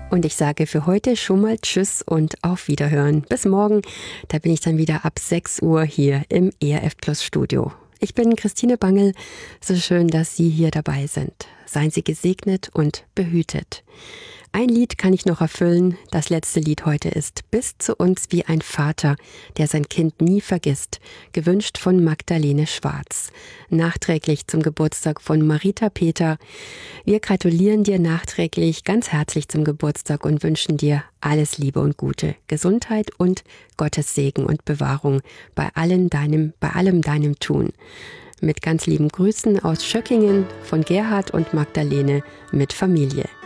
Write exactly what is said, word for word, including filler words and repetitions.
Und ich sage für heute schon mal Tschüss und auf Wiederhören. Bis morgen, da bin ich dann wieder ab sechs Uhr hier im E R F Plus Studio. Ich bin Christine Bangel. So schön, dass Sie hier dabei sind. Seien Sie gesegnet und behütet. Ein Lied kann ich noch erfüllen. Das letzte Lied heute ist Bist zu uns wie ein Vater, der sein Kind nie vergisst. Gewünscht von Magdalene Schwarz. Nachträglich zum Geburtstag von Marita Peter. Wir gratulieren dir nachträglich ganz herzlich zum Geburtstag und wünschen dir alles Liebe und Gute, Gesundheit und Gottes Segen und Bewahrung bei allen deinem, bei allem deinem Tun. Mit ganz lieben Grüßen aus Schöckingen von Gerhard und Magdalene mit Familie.